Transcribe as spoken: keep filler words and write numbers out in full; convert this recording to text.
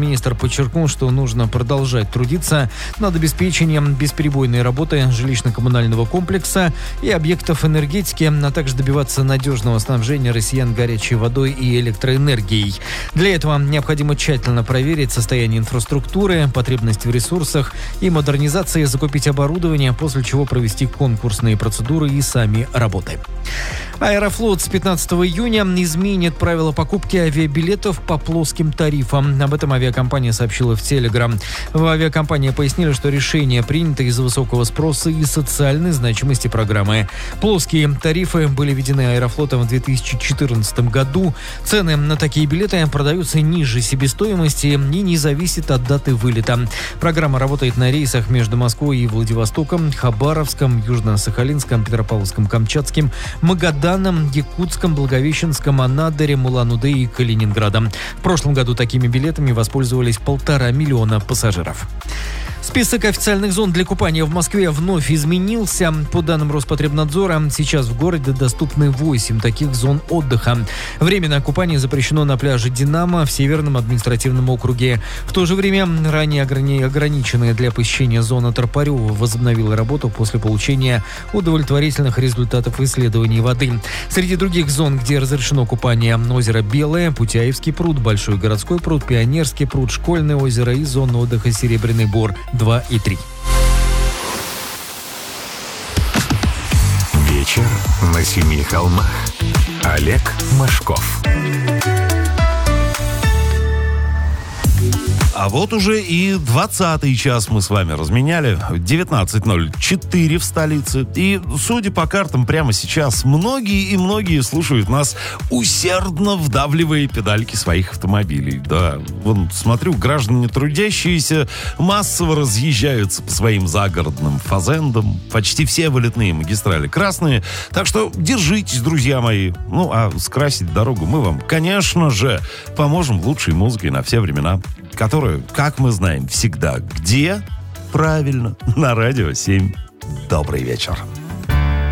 Премьер-министр подчеркнул, что нужно продолжать трудиться над обеспечением бесперебойной работы жилищно-коммунального комплекса и объектов энергетики, а также добиваться надежного снабжения россиян горячей водой и электроэнергией. Для этого необходимо тщательно проверить состояние инфраструктуры, потребность в ресурсах и модернизации, закупить оборудование, после чего провести конкурсные процедуры и сами работы. Аэрофлот с пятнадцатого июня изменит правила покупки авиабилетов по плоским тарифам. Об этом авиакомпания сообщила в Телеграм. В авиакомпании пояснили, что решение принято из-за высокого спроса и социальной значимости программы. Плоские тарифы были введены Аэрофлотом в две тысячи четырнадцатом году. Цены на такие билеты продаются ниже себестоимости и не зависят от даты вылета. Программа работает на рейсах между Москвой и Владивостоком, Хабаровском, Южно-Сахалинском, Петропавловском, Камчатским, Магаданом, Якутском, Благовещенском, Анадырем, Улан-Удэ и Калининградом. В прошлом году такими билетами воспользовались полтора миллиона пассажиров. Список официальных зон для купания в Москве вновь изменился. По данным Роспотребнадзора, сейчас в городе доступны восемь таких зон отдыха. Временное купание запрещено на пляже «Динамо» в Северном административном округе. В то же время ранее ограниченная для посещения зона Тропарева возобновила работу после получения удовлетворительных результатов исследований воды. Среди других зон, где разрешено купание, озеро Белое, Путяевский пруд, Большой городской пруд, Пионерский пруд, Школьное озеро и зона отдыха Серебряный Бор два и три. Вечер на семи холмах. Олег Машков. А вот уже и двадцатый час мы с вами разменяли. девятнадцать ноль четыре в столице. И, судя по картам, прямо сейчас многие и многие слушают нас, усердно вдавливая педальки своих автомобилей. Да, вон, смотрю, граждане трудящиеся массово разъезжаются по своим загородным фазендам. Почти все вылетные магистрали красные. Так что держитесь, друзья мои. Ну, а скрасить дорогу мы вам, конечно же, поможем лучшей музыкой на все времена, которую, как мы знаем, всегда где? Правильно, на Радио семь. Добрый вечер.